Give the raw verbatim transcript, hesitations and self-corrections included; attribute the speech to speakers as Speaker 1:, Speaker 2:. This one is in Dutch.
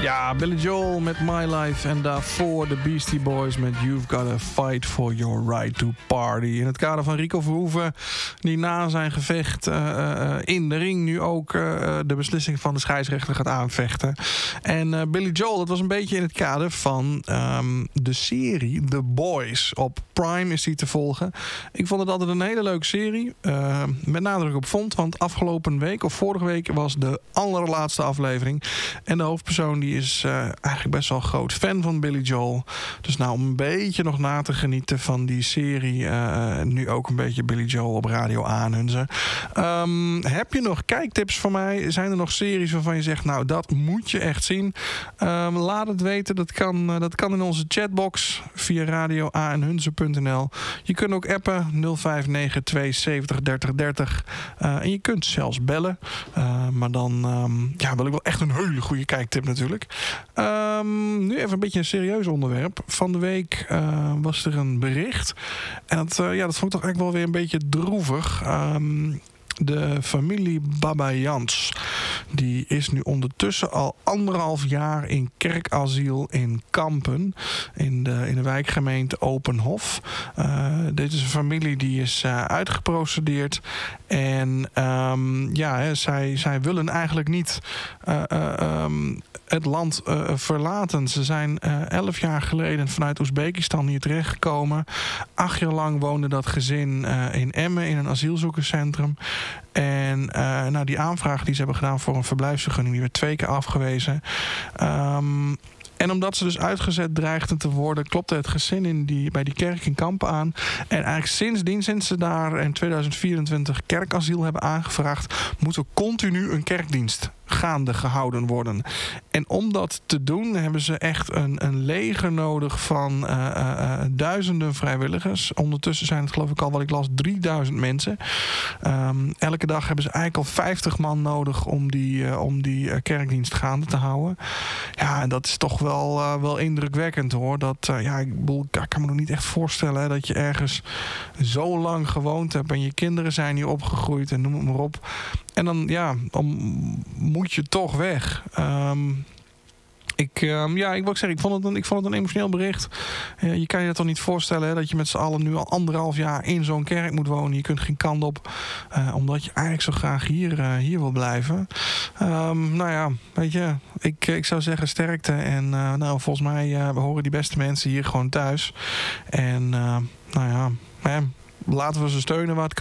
Speaker 1: Ja, Billy Joel met My Life en daarvoor de Beastie Boys met You've Gotta Fight For Your Right To Party. In het kader van Rico Verhoeven, die na zijn gevecht uh, uh, in de ring nu ook uh, de beslissing van de scheidsrechter gaat aanvechten. En uh, Billy Joel, dat was een beetje in het kader van um, de serie The Boys. Op Prime is die te volgen. Ik vond het altijd een hele leuke serie. Uh, met nadruk op vond, want afgelopen week of vorige week was de allerlaatste aflevering. En de hoofdpersoon die is uh, eigenlijk best wel groot fan van Billy Joel. Dus nou, om een beetje nog na te genieten van die serie, uh, nu ook een beetje Billy Joel op radio aanhunzen. Um, heb je nog kijktips voor mij? Zijn er nog series waarvan je zegt, nou, dat moet je echt zien? Um, laat het weten. Dat kan, uh, dat kan in onze chatbox via radio a en hunze punt n l. Je kunt ook appen nul vijf negen twee zeventig dertig dertig. Uh, en je kunt zelfs bellen. Uh, maar dan um, ja, wil ik wel echt een hele goede kijktip natuurlijk. Um, nu even een beetje een serieus onderwerp. Van de week uh, was er een bericht. En dat, uh, ja, dat vond ik toch eigenlijk wel weer een beetje droevig. Um, De familie Babayans, die is nu ondertussen al anderhalf jaar in kerkasiel in Kampen, in de, in de wijkgemeente Openhof. Uh, dit is een familie die is uh, uitgeprocedeerd. En um, ja, hè, zij, zij willen eigenlijk niet uh, uh, um, het land uh, verlaten. Ze zijn uh, elf jaar geleden vanuit Oezbekistan hier terechtgekomen. Acht jaar lang woonde dat gezin uh, in Emmen in een asielzoekerscentrum. En uh, nou, die aanvraag die ze hebben gedaan voor een verblijfsvergunning, die werd twee keer afgewezen. Um, En omdat ze dus uitgezet dreigden te worden, klopte het gezin in die, bij die kerk in Kampen aan. En eigenlijk sindsdien, sinds ze daar in tweeduizend vierentwintig kerkasiel hebben aangevraagd, moet er continu een kerkdienst gaande gehouden worden. En om dat te doen hebben ze echt een, een leger nodig van uh, uh, duizenden vrijwilligers. Ondertussen zijn het geloof ik al, wat ik las, drieduizend mensen. Um, elke dag hebben ze eigenlijk al vijftig man nodig om die, uh, om die uh, kerkdienst gaande te houden. Ja, en dat is toch wel, uh, wel indrukwekkend hoor. Dat, uh, ja, ik, bedoel, ik kan me nog niet echt voorstellen hè, dat je ergens zo lang gewoond hebt en je kinderen zijn hier opgegroeid en noem het maar op. En dan, ja, dan moet je toch weg. Um, ik, um, ja, ik wil zeggen, ik vond het een, ik vond het een emotioneel bericht. Uh, je kan je dat toch niet voorstellen hè, dat je met z'n allen nu al anderhalf jaar in zo'n kerk moet wonen. Je kunt geen kant op, uh, omdat je eigenlijk zo graag hier, uh, hier wil blijven. Um, nou ja, weet je, ik, ik zou zeggen sterkte. En uh, nou, volgens mij uh, we horen die beste mensen hier gewoon thuis. En uh, nou ja, hè, laten we ze steunen waar het kan.